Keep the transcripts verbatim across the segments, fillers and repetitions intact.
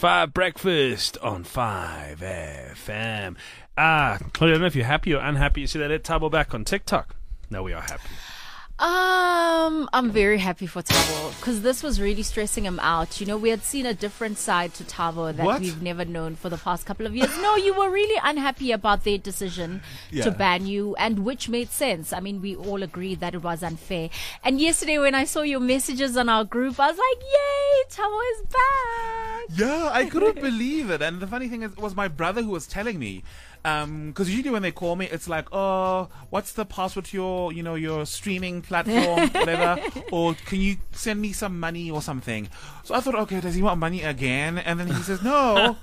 Five Breakfast on five F M. Ah, Claudia, I don't know if you're happy or unhappy. You see that let Thabo back on TikTok? No, we are happy. Um, I'm very happy for Thabo because this was really stressing him out. You know, we had seen a different side to Thabo that What? we've never known for the past couple of years. No, you were really unhappy about their decision Yeah. to ban you, and which made sense. I mean, we all agreed that it was unfair. And yesterday when I saw your messages on our group, I was like, yay, Thabo is back. Yeah, I couldn't believe it. And the funny thing is, it was my brother who was telling me. Um, because usually when they call me, it's like, oh, what's the password to your, you know, your streaming platform, whatever, or can you send me some money or something? So I thought, okay, does he want money again? And then he says, no.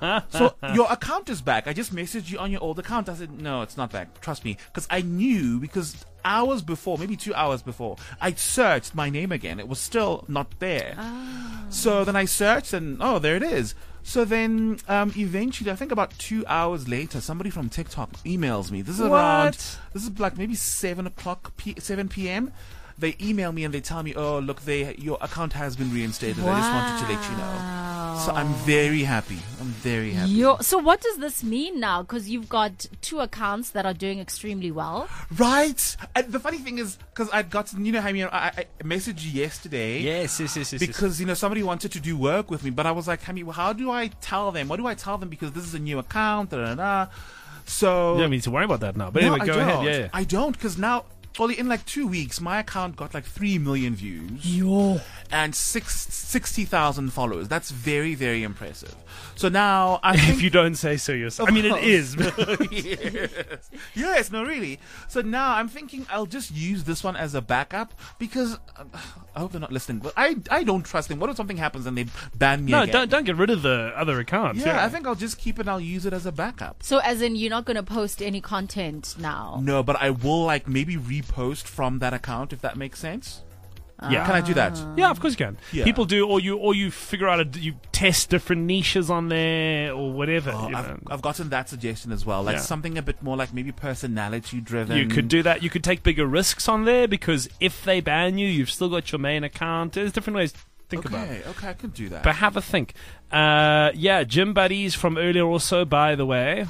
So your account is back. I just messaged you on your old account. I said, no, it's not back. Trust me, because I knew because hours before, maybe two hours before, I searched my name again. It was still not there. Oh. So then I searched, and oh, there it is. So then, um, eventually, I think about two hours later, somebody from TikTok emails me. This is around, this is like maybe seven o'clock, p- seven p.m. They email me and they tell me, oh, look, they your account has been reinstated. I just wanted to let you know. So I'm very happy. I'm very happy. Yo, so what does this mean now? Because you've got two accounts that are doing extremely well. Right. And the funny thing is, because I'd gotten, you know, I mean, I, I messaged you yesterday. Yes, yes, yes, yes. Because, you know, somebody wanted to do work with me, but I was like, Hammy, well, how do I tell them? What do I tell them? Because this is a new account, da da da. So. You don't need to worry about that now. But No, anyway, go I ahead. don't. Yeah, yeah. I don't, because now, only in like two weeks, my account got like three million views. Yo. And six, sixty thousand followers. That's very, very impressive. So now, I If think. you don't say so yourself. I mean, it is. but- yes. yes, no, really. So now I'm thinking I'll just use this one as a backup because uh, I hope they're not listening. But I, I don't trust them. What if something happens and they ban me no, again? don't don't get rid of the other accounts. Yeah, Yeah, I think I'll just keep it and I'll use it as a backup. So as in you're not going to post any content now? No, but I will like maybe repost from that account if that makes sense. Yeah. Can I do that? Yeah, of course you can. Yeah. People do, or you or you figure out a, you test different niches on there or whatever. Oh, you, know. I've, I've gotten that suggestion as well. Like Yeah. something a bit more like maybe personality driven. You could do that. You could take bigger risks on there because if they ban you, you've still got your main account. There's different ways to think okay, about it. Okay, I can do that. But have a think. Uh, yeah, gym buddies from earlier also, by the way.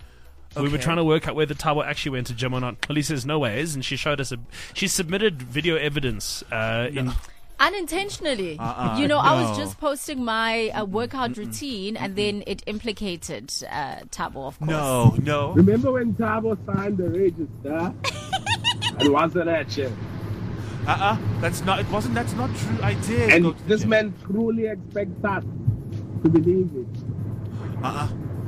We were Okay. trying to work out whether Thabo actually went to gym or not. Khaleesi says no ways, and she showed us a. She submitted video evidence uh, in. Unintentionally. Uh-uh, you know, I was no. just posting my uh, workout routine and then it implicated uh, Thabo, of course. No, no. Remember when Thabo signed the register? And wasn't that shit? Uh-uh. That's not. It wasn't. That's not true. I did. And go to the this gym. man truly expects us to believe it. Uh-uh.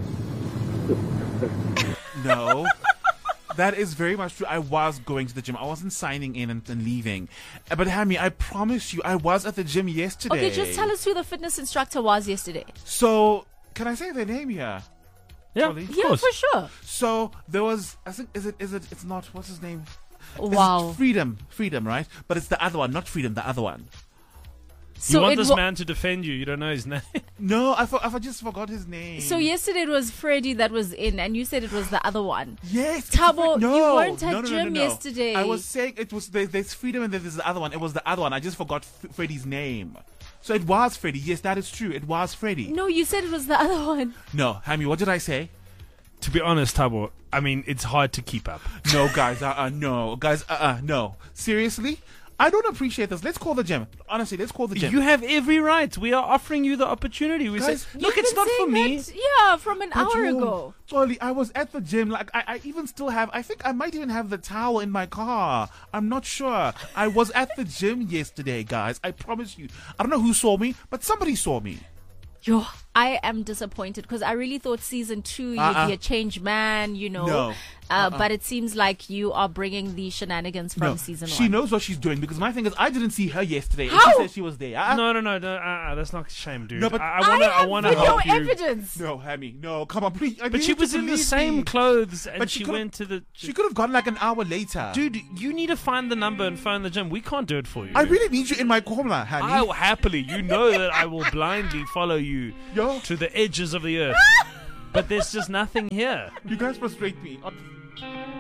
No. That is very much true. I was going to the gym. I wasn't signing in and, and leaving. Uh, But Hammy, I promise you, I was at the gym yesterday. Okay, just tell us who the fitness instructor was yesterday. So, can I say their name here? Yeah, Totally. of Yeah, course. for sure. So there was. I think is it is it? It's not. What's his name? It's Wow. Freedom. Freedom, right? But it's the other one, not Freedom. The other one. You want it this wa- man to defend you. You don't know his name. No, I, for, I just forgot his name. So yesterday it was Freddie that was in and you said it was the other one. Yes, it's Thabo, Fre- no, you weren't at no, no, no, gym no, no. yesterday. I was saying it was there, there's Freedom and then there's the other one. It was the other one. I just forgot F- Freddie's name. So it was Freddie. Yes, that is true. It was Freddie. No, you said it was the other one. No, Hammy, what did I say? To be honest, Thabo, I mean, it's hard to keep up. No, guys. Uh, uh no, guys. Uh, uh no. Seriously, I don't appreciate this. Let's call the gym. Honestly, let's call the gym. You have every right. We are offering you the opportunity. We Guys, say, You've look, it's been not for saying me. that, yeah, from an But hour Joel, ago. Charlie, I was at the gym. Like I, I even still have. I think I might even have the towel in my car. I'm not sure. I was at the gym yesterday, guys. I promise you. I don't know who saw me, but somebody saw me. Yo, I am disappointed because I really thought season two you'd Uh-uh. be a changed man, you know. No. Uh, Uh-uh. But it seems like you are bringing the shenanigans from No, season she one. knows what she's doing because my thing is I didn't see her yesterday. And How? she said she was there. Uh, No, no, no, no. Uh, uh, that's not shame, dude. No, but- I, I I want to. I, have want to video help you. evidence. No, Hammy, no, come on, please. I But need she you to was in the believe same me. clothes, and But she, she could've- went to the. She could have gone like an hour later. Dude, you need to find the number and phone the gym. We can't do it for you. I really need you in my corner, Hammy. I will happily. You know that I will blindly follow you Yo. to the edges of the earth. But there's just nothing here. You guys frustrate me. Uh,